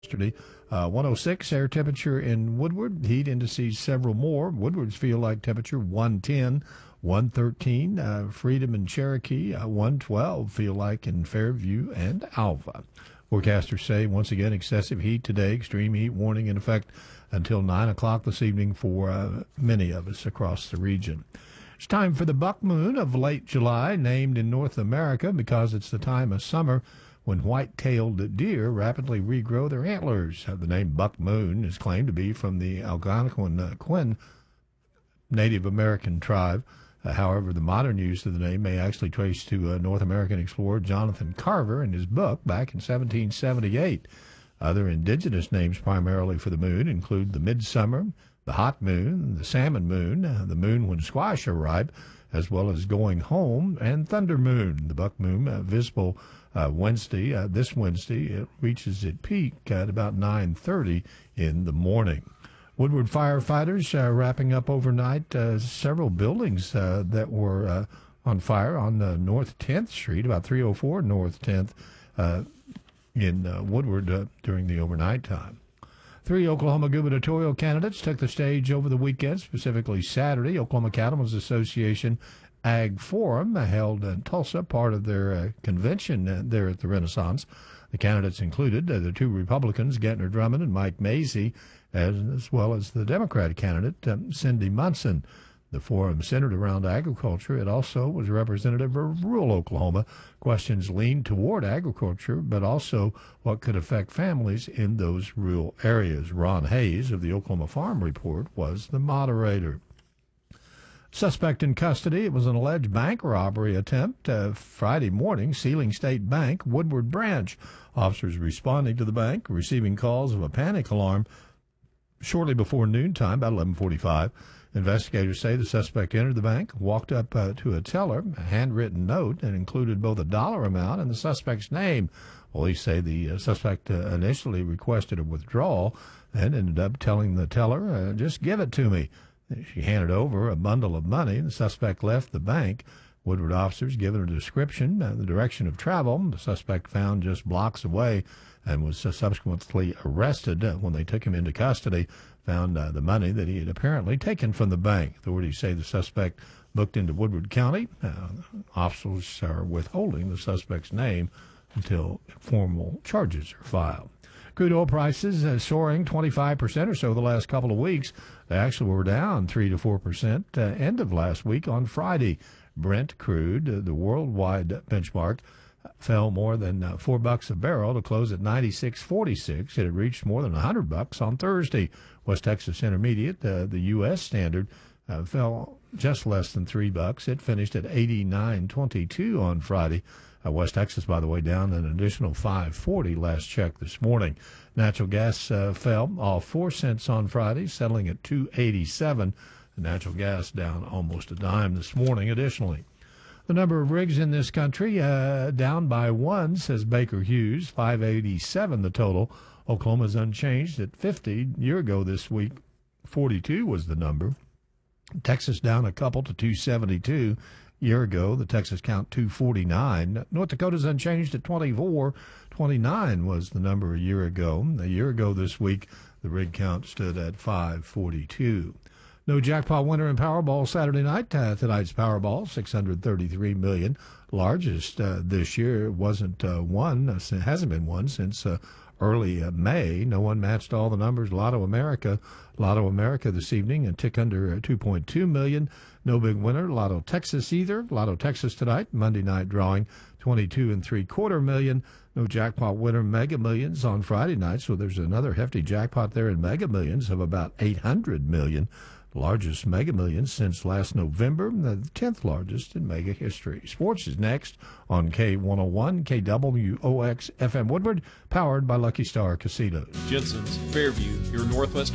yesterday. 106 air temperature in Woodward. Heat indices several more. Woodward's feel like temperature 110, 113. Freedom and Cherokee 112 feel like in Fairview and Alva. Forecasters say once again excessive heat today. Extreme heat warning in effect until 9 o'clock this evening for many of us across the region. It's time for the buck moon of late July, named in North America because it's the time of summer when white-tailed deer rapidly regrow their antlers. The name buck moon is claimed to be from the Algonquin Native American tribe. However, the modern use of the name may actually trace to North American explorer Jonathan Carver in his book back in 1778. Other indigenous names primarily for the moon include the midsummer, the hot moon, the salmon moon, the moon when squash are ripe, as well as going home, and thunder moon. The buck moon, visible this Wednesday, it reaches its peak at about 9:30 in the morning. Woodward firefighters wrapping up overnight several buildings that were on fire on North 10th Street, about 304 North 10th in Woodward during the overnight time. 3 Oklahoma gubernatorial candidates took the stage over the weekend, specifically Saturday. Oklahoma Cattlemen's Association Ag Forum held in Tulsa, part of their convention there at the Renaissance. The candidates included the 2 Republicans, Gettner Drummond and Mike Macy, as well as the Democratic candidate, Cindy Munson. The forum centered around agriculture. It also was representative of rural Oklahoma. Questions leaned toward agriculture, but also what could affect families in those rural areas. Ron Hayes of the Oklahoma Farm Report was the moderator. Suspect in custody. It was an alleged bank robbery attempt Friday morning, Sealing State Bank, Woodward Branch. Officers responding to the bank, receiving calls of a panic alarm shortly before noontime, about 11:45. Investigators say the suspect entered the bank, walked up to a teller, a handwritten note, and included both a dollar amount and the suspect's name. Police say the suspect initially requested a withdrawal and ended up telling the teller, just give it to me. She handed over a bundle of money. The suspect left the bank. Woodward officers given a description, the direction of travel. The suspect found just blocks away and was subsequently arrested when they took him into custody, found the money that he had apparently taken from the bank. Authorities say the suspect booked into Woodward County. Officers are withholding the suspect's name until formal charges are filed. Crude oil prices soaring 25% or so the last couple of weeks. They actually were down 3 to 4% end of last week on Friday. Brent crude, the worldwide benchmark, fell more than $4 a barrel to close at 96.46. It had reached more than $100 on Thursday. West Texas Intermediate, the U.S. standard, fell just less than $3. It finished at 89.22 on Friday. West Texas, by the way, down an additional 5.40 last check this morning. Natural gas fell off 4 cents on Friday, settling at $2.87. Natural gas down almost a dime this morning. Additionally, the number of rigs in this country down by 1, says Baker Hughes, 587 the total. Oklahoma's unchanged at 50. A year ago this week, 42 was the number. Texas down a couple to 272. A year ago, the Texas count 249. North Dakota's unchanged at 24. 29 was the number a year ago. A year ago this week, the rig count stood at 542. No jackpot winner in Powerball Saturday night. Tonight's Powerball, $633 million. Largest this year. It wasn't won. It hasn't been won since early May. No one matched all the numbers. Lotto America this evening, a tick under 2.2 million. No big winner. Lotto Texas either. Lotto Texas tonight, Monday night drawing, 22.75 million. No jackpot winner. Mega Millions on Friday night, so there's another hefty jackpot there in Mega Millions of about 800 million. Largest Mega Millions since last November, the 10th largest in Mega history. Sports is next on K101, KWOX FM Woodward, powered by Lucky Star Casinos. Jensen's, Fairview, your Northwest